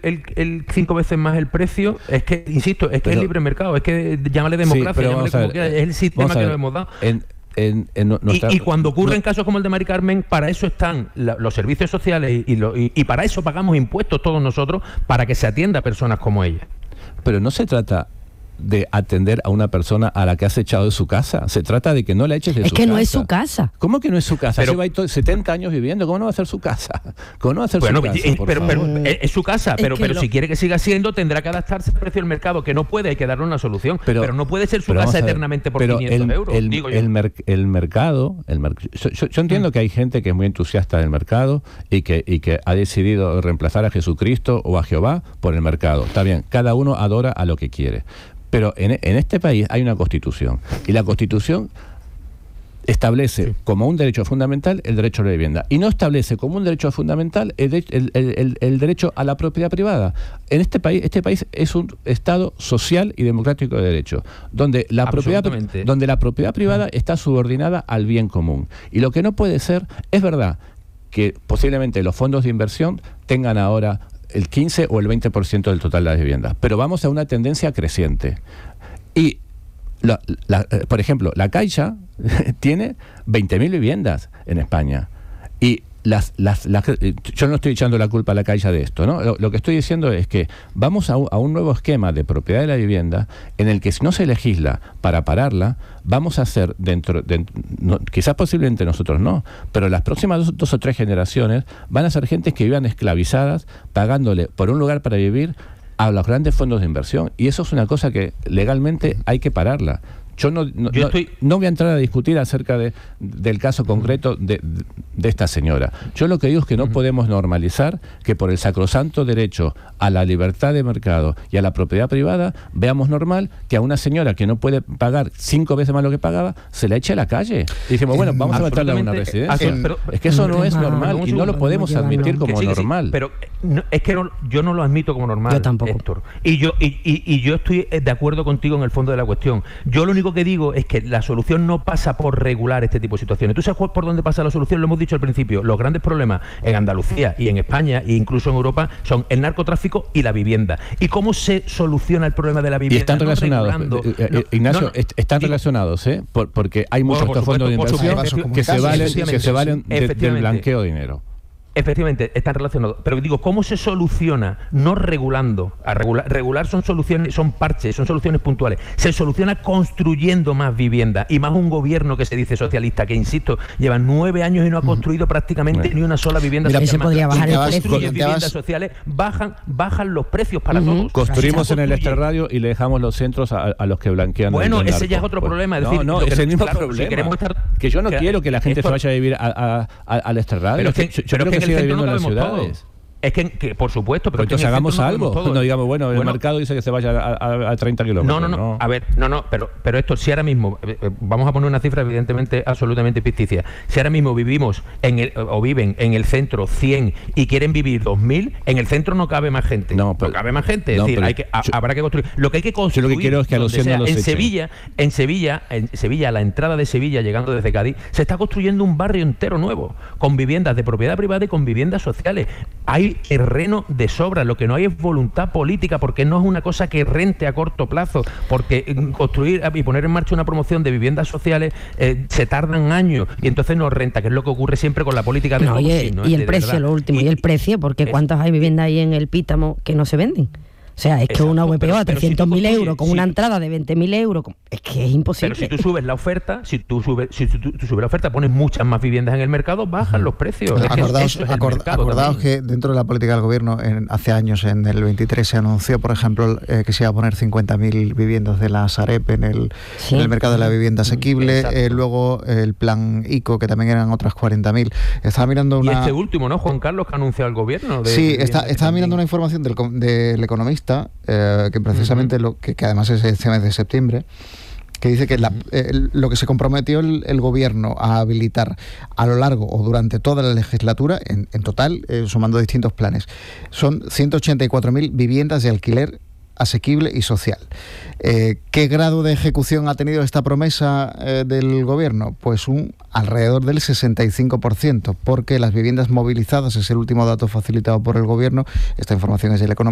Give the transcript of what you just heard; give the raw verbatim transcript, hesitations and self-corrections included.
el, el cinco veces más el precio, es que, insisto, es que pero, es libre mercado, es que llámale democracia, sí, llámale como quiera, es el sistema que nos hemos dado. En, En, en nuestra, y, y cuando ocurren no, casos como el de Mari Carmen, para eso están la, los servicios sociales y, lo, y, y para eso pagamos impuestos todos nosotros, para que se atienda a personas como ella. Pero no se trata de atender a una persona a la que has echado de su casa. Se trata de que no la eches de es su casa. Es que no es su casa. ¿Cómo que no es su casa? Pero, lleva setenta años viviendo. ¿Cómo no va a ser su casa? ¿Cómo no va a ser bueno, su casa? Eh, pero, pero es su casa, pero, pero lo... si quiere que siga siendo, tendrá que adaptarse al precio del mercado, que no puede, hay que darle una solución. Pero, pero no puede ser su casa eternamente por pero quinientos el, euros. El, digo el, mer el mercado, el mer yo, yo, yo entiendo mm. que hay gente que es muy entusiasta del mercado y que, y que ha decidido reemplazar a Jesucristo o a Jehová por el mercado. Está bien, cada uno adora a lo que quiere. Pero en, en este país hay una Constitución y la Constitución establece sí. como un derecho fundamental el derecho a la vivienda y no establece como un derecho fundamental el, el, el, el, el derecho a la propiedad privada. En este país, este país es un Estado social y democrático de derecho, donde la propiedad, donde la propiedad privada está subordinada al bien común. Y lo que no puede ser, es verdad que posiblemente los fondos de inversión tengan ahora el quince o el veinte por ciento del total de las viviendas, pero vamos a una tendencia creciente. Y, la, la, por ejemplo, la Caixa tiene veinte mil viviendas en España. Y las, las, las, yo no estoy echando la culpa a la Caixa de esto, ¿no? Lo, lo que estoy diciendo es que vamos a un, a un nuevo esquema de propiedad de la vivienda en el que si no se legisla para pararla, vamos a hacer dentro, de, no, quizás posiblemente nosotros no, pero las próximas dos, dos o tres generaciones van a ser gentes que vivan esclavizadas, pagándole por un lugar para vivir a los grandes fondos de inversión. Y eso es una cosa que legalmente hay que pararla. Yo no, no, Yo estoy... no, no voy a entrar a discutir acerca de, del caso concreto de, de, de esta señora. Yo lo que digo es que no uh-huh. podemos normalizar que por el sacrosanto derecho a la libertad de mercado y a la propiedad privada, veamos normal que a una señora que no puede pagar cinco veces más lo que pagaba, se la eche a la calle. Y decimos, bueno, vamos a meterla a una residencia. En, pero, es que eso no es normal y no lo podemos admitir como sí, normal. Sí, pero no, es que no, yo no lo admito como normal, yo tampoco. Héctor. Y yo, y, y, y yo estoy de acuerdo contigo en el fondo de la cuestión. Yo lo único que digo es que la solución no pasa por regular este tipo de situaciones. ¿Tú sabes por dónde pasa la solución? Lo hemos dicho al principio. Los grandes problemas en Andalucía y en España e incluso en Europa son el narcotráfico y la vivienda. ¿Y cómo se soluciona el problema de la vivienda? Y están relacionados, no eh, eh, no, Ignacio, no, no, están digo, relacionados, ¿eh? Por, porque hay muchos bueno, fondos de inversión que se valen, que se valen de, del blanqueo de dinero. Efectivamente, están relacionados. Pero digo, ¿cómo se soluciona? No regulando. A regular, regular son soluciones, son parches, son soluciones puntuales. Se soluciona construyendo más vivienda y más un gobierno que se dice socialista, que insisto, lleva nueve años y no ha construido prácticamente bueno. ni una sola vivienda Mira, social. Se podría bajar el precio. Construyen viviendas sociales, bajan, bajan los precios para uh-huh. todos. Construimos en el Extrarradio y le dejamos los centros a, a los que blanquean. Bueno, ese narco. Ya es otro problema. Es decir, no, no, es el mismo claro, problema. Si estar, que yo no que, quiero que la gente esto, se vaya a vivir a, a, a, al Extrarradio. Pero que, yo, pero que, que en el centro no cabemos todos. Es que, que, por supuesto... Pero entonces hagamos algo. No digamos, bueno, el bueno, mercado dice que se vaya a, a, a treinta kilómetros. No, no, no, no. A ver, no, no. Pero, pero esto, si ahora mismo... Eh, vamos a poner una cifra evidentemente absolutamente ficticia. Si ahora mismo vivimos en el, o viven en el centro cien y quieren vivir dos mil, en el centro no cabe más gente. No, pero, no cabe más gente. Es no, decir, hay que, a, yo, habrá que construir. Lo que hay que construir... Yo lo que quiero es que a los cien no los en echen. Sevilla, en Sevilla, en Sevilla, a la entrada de Sevilla, llegando desde Cádiz, se está construyendo un barrio entero nuevo, con viviendas de propiedad privada y con viviendas sociales. Hay terreno de sobra, lo que no hay es voluntad política, porque no es una cosa que rente a corto plazo, porque construir y poner en marcha una promoción de viviendas sociales eh, se tardan años y entonces no renta, que es lo que ocurre siempre con la política de no, y, el, ¿no? y el de precio, lo último, y, y el precio, porque ¿cuántas hay viviendas ahí en el Pítamo que no se venden? O sea, es Exacto, que una V P O a trescientos mil si euros con si una entrada de veinte mil euros, es que es imposible. Pero si tú subes la oferta, si tú subes, si tú, tú subes la oferta, pones muchas más viviendas en el mercado, bajan uh-huh. los precios. Es acordaos que acord, acordaos que dentro de la política del gobierno, en, hace años, en el veintitrés, se anunció, por ejemplo, eh, que se iba a poner cincuenta mil viviendas de la Sareb en el, ¿sí? en el mercado de la vivienda asequible. Eh, luego eh, el plan ICO, que también eran otras cuarenta mil. Estaba mirando una... Y este último, ¿no, Juan Carlos, que ha anunciado el gobierno? De, sí, está, estaba mirando una información del, del Economista, eh, que precisamente uh-huh. lo que, que además es este mes de septiembre, que dice que la, eh, lo que se comprometió el, el gobierno a habilitar a lo largo o durante toda la legislatura, en, en total, eh, sumando distintos planes, son ciento ochenta y cuatro mil viviendas de alquiler asequible y social. Eh, ¿Qué grado de ejecución ha tenido esta promesa eh, del gobierno? Pues un alrededor del sesenta y cinco por ciento, porque las viviendas movilizadas es el último dato facilitado por el gobierno. Esta información es del Economista.